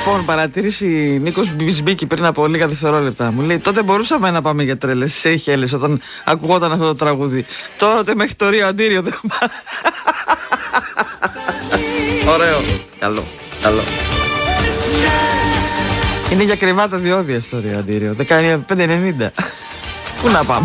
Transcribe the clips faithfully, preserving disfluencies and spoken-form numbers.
Λοιπόν, παρατήρηση Νίκος Μπισμπίκη πριν από λίγα δευτερόλεπτα. Μου λέει: τότε μπορούσαμε να πάμε για τρέλες στις Σέιχελες όταν ακουγόταν αυτό το τραγούδι. Τότε μέχρι το Ρίο Αντίριο δεν πάμε. Ωραίο. Καλό. Καλό. Είναι για κρεβάτα διόδια στο Ρίο Αντίριο. δεκαπέντε ενενήντα. Πού να πάμε.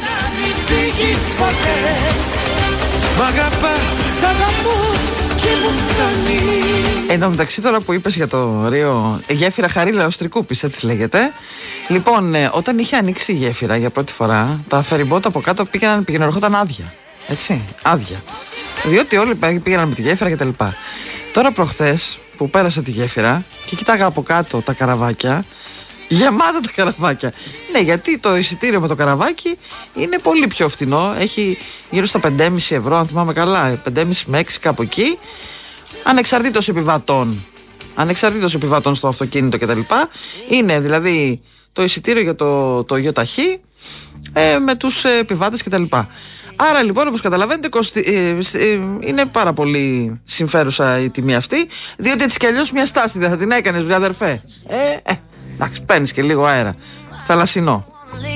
Εν τω μεταξύ, τώρα που είπες για το Ρίο, γέφυρα Χαρίλα Οστρικούπης, έτσι λέγεται. Λοιπόν, ε, όταν είχε ανοίξει η γέφυρα για πρώτη φορά, τα φεριμπότα από κάτω πήγαιναν, πήγαιναν, ερχόταν άδεια. Έτσι, άδεια. Διότι όλοι πήγαιναν με τη γέφυρα κτλ. Τώρα προχθές που πέρασα τη γέφυρα και κοίταγα από κάτω τα καραβάκια, γεμάτα τα καραβάκια. Ναι, γιατί το εισιτήριο με το καραβάκι είναι πολύ πιο φθηνό. Έχει γύρω στα πέντε και μισό ευρώ, αν θυμάμαι καλά. πέντε και μισό με έξι κάπου εκεί. Ανεξαρτήτως επιβατών. Ανεξαρτήτως επιβατών στο αυτοκίνητο κτλ. Είναι δηλαδή το εισιτήριο για το, το γιοταχή ε, με τους επιβάτες κτλ. Άρα λοιπόν, όπως καταλαβαίνετε, κοστι... ε, ε, είναι πάρα πολύ συμφέρουσα η τιμή αυτή, διότι έτσι κι αλλιώς μια στάση δεν θα την έκανες, βρε αδερφέ. Ε, ε, εντάξει, παίρνεις και λίγο αέρα. Θαλασσινό.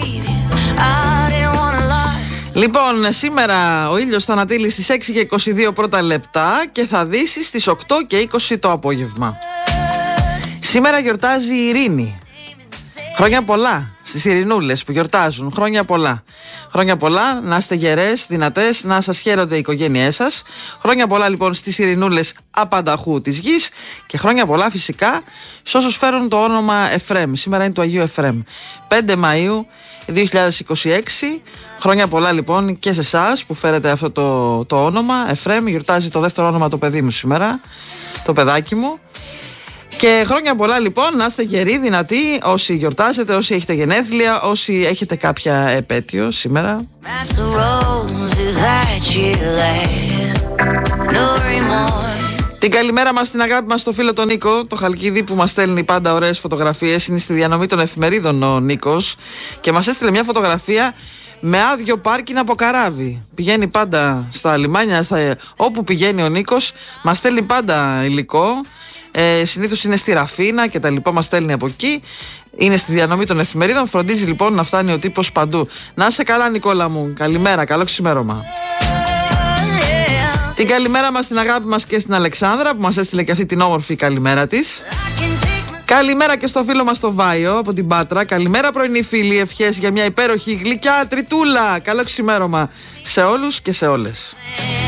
Λοιπόν, σήμερα ο ήλιος θα ανατείλει στις έξι και είκοσι δύο πρώτα λεπτά και θα δύσει στις οκτώ και είκοσι το απόγευμα. Σήμερα γιορτάζει η Ειρήνη. Χρόνια πολλά στις Ειρηνούλες που γιορτάζουν. Χρόνια πολλά. Χρόνια πολλά, να είστε γερές, δυνατές, να σας χαίρονται οι οικογένειές σας. Χρόνια πολλά λοιπόν στις Ειρηνούλες απανταχού της γης. Και χρόνια πολλά φυσικά σε όσους φέρουν το όνομα Εφρέμ. Σήμερα είναι του Αγίου Εφρέμ. πέντε Μαΐου δύο χιλιάδες είκοσι έξι. Χρόνια πολλά λοιπόν και σε εσάς που φέρετε αυτό το, το όνομα Εφρέμ. Γιορτάζει το δεύτερο όνομα το παιδί μου σήμερα, το παιδάκι μου. Και χρόνια πολλά λοιπόν, να είστε γεροί, δυνατοί, όσοι γιορτάζετε, όσοι έχετε γενέθλια, όσοι έχετε κάποια επέτειο σήμερα. Την καλημέρα μας στην αγάπη μας στο φίλο τον Νίκο, το Χαλκίδη, που μας στέλνει πάντα ωραίες φωτογραφίες. Είναι στη διανομή των εφημερίδων ο Νίκος και μας έστειλε μια φωτογραφία με άδειο πάρκινγκ από καράβι. Πηγαίνει πάντα στα λιμάνια, στα... όπου πηγαίνει ο Νίκος, μας στέλνει πάντα υλικό. Ε, συνήθως είναι στη Ραφίνα και τα λοιπά, μας στέλνει από εκεί. Είναι στη διανομή των εφημερίδων. Φροντίζει λοιπόν να φτάνει ο τύπος παντού. Να είσαι καλά, Νικόλα μου. Καλημέρα, καλό ξημέρωμα. Την καλημέρα μας στην αγάπη μας και στην Αλεξάνδρα, που μας έστειλε και αυτή την όμορφη καλημέρα της. Καλημέρα και στο φίλο μας το Βάιο από την Πάτρα. Καλημέρα πρωινοί φίλοι, ευχές για μια υπέροχη γλυκιά τριτούλα. Καλό ξημέρωμα σε όλους και σε όλες.